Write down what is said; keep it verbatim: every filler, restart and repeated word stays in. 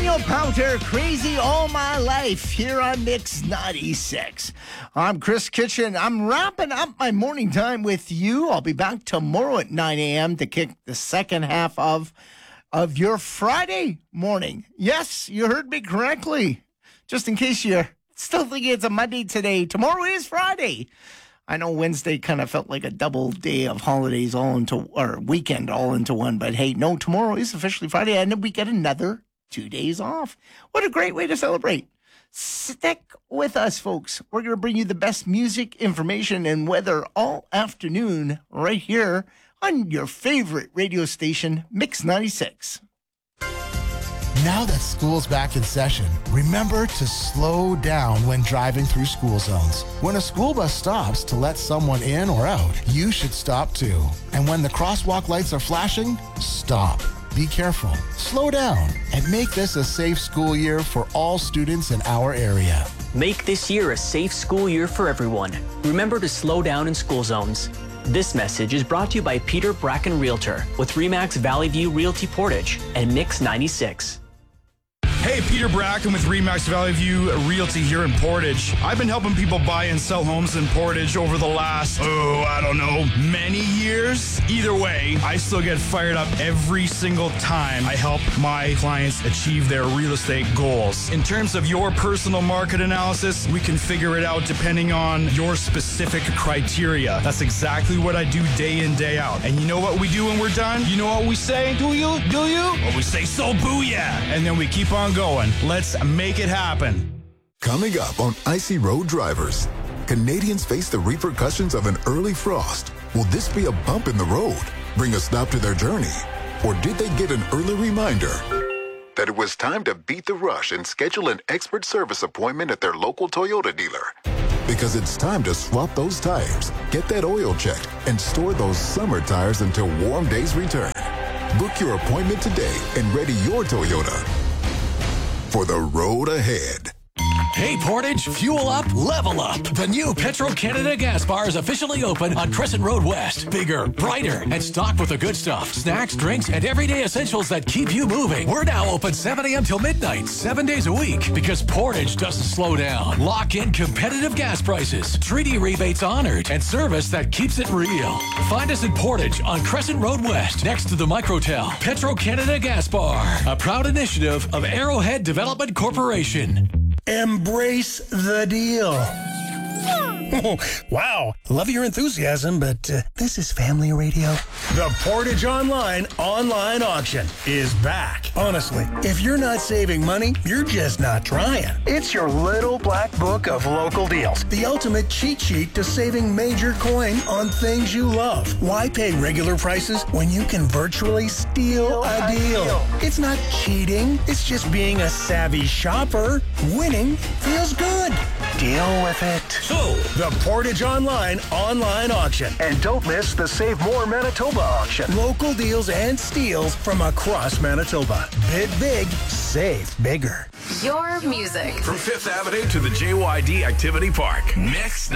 Daniel Powter, Crazy All My Life, here on Mix ninety-six. I'm Chris Kitchen. I'm wrapping up my morning time with you. I'll be back tomorrow at nine a.m. to kick the second half of, of your Friday morning. Yes, you heard me correctly. Just in case you're still thinking it's a Monday today, tomorrow is Friday. I know Wednesday kind of felt like a double day of holidays all into, or weekend all into one, but hey, no, tomorrow is officially Friday, and then we get another two days off. What a great way to celebrate. Stick with us, folks. We're going to bring you the best music, information, and weather all afternoon right here on your favorite radio station, Mix ninety-six. Now that school's back in session, remember to slow down when driving through school zones. When a school bus stops to let someone in or out, you should stop too. And when the crosswalk lights are flashing, stop. Be careful, slow down, and make this a safe school year for all students in our area. Make this year a safe school year for everyone. Remember to slow down in school zones. This message is brought to you by Peter Bracken Realtor with Remax Valley View Realty Portage and Mix ninety-six. Hey, Peter Bracken with Remax Valley View Realty here in Portage. I've been helping people buy and sell homes in Portage over the last, oh, I don't know, many years. Either way, I still get fired up every single time I help my clients achieve their real estate goals. In terms of your personal market analysis, we can figure it out depending on your specific criteria. That's exactly what I do day in, day out. And you know what we do when we're done? You know what we say? Do you? Do you? Well, we say, so booyah! And then we keep on going. Let's make it happen. Coming up on Icy Road Drivers, Canadians face the repercussions of an early frost. Will this be a bump in the road, bring a stop to their journey? Or did they get an early reminder that it was time to beat the rush and schedule an expert service appointment at their local Toyota dealer? Because it's time to swap those tires, get that oil checked, and store those summer tires until warm days return. Book your appointment today and ready your Toyota for the road ahead. Hey Portage, fuel up, level up. The new Petro-Canada gas bar is officially open on Crescent Road West. Bigger, brighter, and stocked with the good stuff. Snacks, drinks, and everyday essentials that keep you moving. We're now open seven a.m. till midnight, seven days a week. Because Portage doesn't slow down. Lock in competitive gas prices, treaty rebates honored, and service that keeps it real. Find us in Portage on Crescent Road West, next to the Microtel. Petro-Canada Gas Bar, a proud initiative of Arrowhead Development Corporation. Embrace the deal. Oh, wow. Love your enthusiasm, but uh, this is family radio. The Portage Online online auction is back. Honestly, if you're not saving money, you're just not trying. It's your little black book of local deals. The ultimate cheat sheet to saving major coin on things you love. Why pay regular prices when you can virtually steal a deal? It's not cheating. It's just being a savvy shopper. Winning feels good. Deal with it. So, the Portage Online online auction. And don't miss the Save More Manitoba auction. Local deals and steals from across Manitoba. Bid big, save bigger. Your music. From Fifth Avenue to the J Y D Activity Park. Mix